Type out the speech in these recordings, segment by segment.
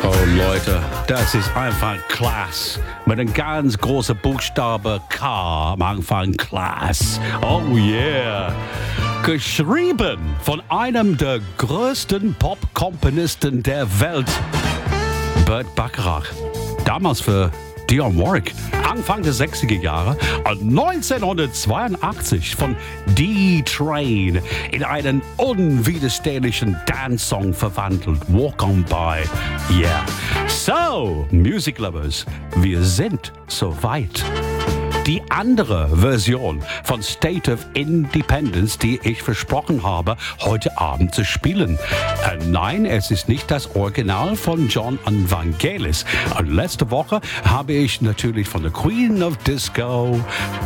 Oh Leute, das ist einfach klasse. Mit einem ganz großen Buchstabe K am Anfang, klasse. Oh yeah. Geschrieben von einem der größten Pop-Komponisten der Welt, Burt Bacharach. Damals für Dionne Warwick. Anfang der 60er Jahre und 1982 von D-Train in einen unwiderstehlichen Dance-Song verwandelt. Walk on by. Yeah. So, Music Lovers, wir sind soweit. Die andere Version von State of Independence, die ich versprochen habe, heute Abend zu spielen. Nein, es ist nicht das Original von John Vangelis. Und letzte Woche habe ich natürlich von der Queen of Disco,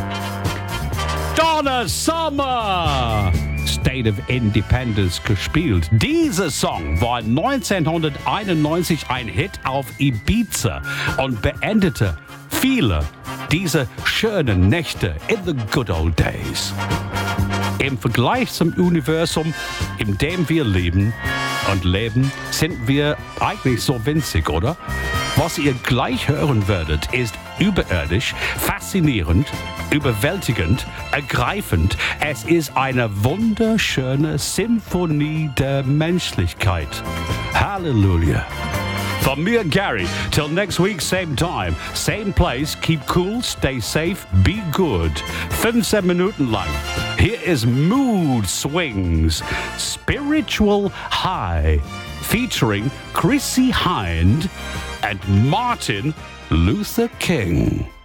Donna Summer, State of Independence gespielt. Dieser Song war 1991 ein Hit auf Ibiza und beendete viele dieser schönen Nächte in the good old days. Im Vergleich zum Universum, in dem wir leben und leben, sind wir eigentlich so winzig, oder? Was ihr gleich hören werdet, ist überirdisch, faszinierend, überwältigend, ergreifend. Es ist eine wunderschöne Symphonie der Menschlichkeit. Halleluja. From me and Gary, till next week, same time, same place, keep cool, stay safe, be good. 15 Minuten lang. Here is Mood Swings, Spiritual High, featuring Chrissy Hind and Martin Luther King.